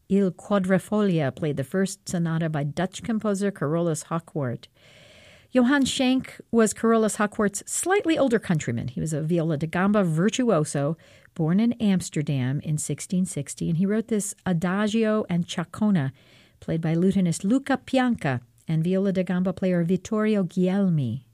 Il Quadrifoglio played the first sonata by Dutch composer Carolus Hocquart. Johann Schenk was Carolus Hocquart's slightly older countryman. He was a viola da gamba virtuoso, born in Amsterdam in 1660, and he wrote this Adagio and Ciaccona, played by lutenist Luca Pianca and viola da gamba player Vittorio Guglielmi.